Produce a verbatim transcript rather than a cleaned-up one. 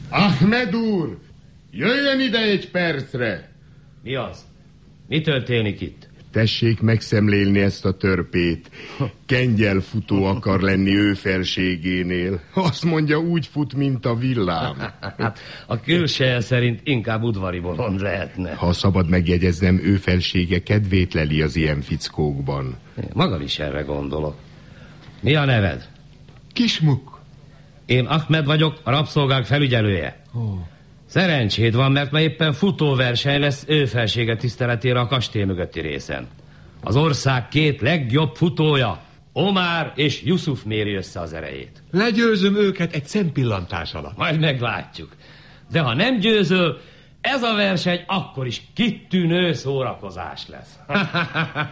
Ahmed úr, jöjjön ide egy percre. Mi az? Mi történik itt? Tessék megszemlélni ezt a törpét. Kengyelfutó akar lenni ő felségénél. Azt mondja, úgy fut, mint a villám. A külseje szerint inkább udvari bolond lehetne. Ha szabad megjegyeznem, ő felsége kedvét leli az ilyen fickókban. Magam is erre gondolok. Mi a neved? Kismuk. Én Ahmed vagyok, a rabszolgák felügyelője. Oh. Szerencséd van, mert ma éppen futóverseny lesz ő felsége tiszteletére a kastély mögötti részen. Az ország két legjobb futója, Omar és Yusuf méri össze az erejét. Legyőzöm őket egy szempillantás alatt. Majd meglátjuk. De ha nem győzöl, ez a verseny akkor is kitűnő szórakozás lesz.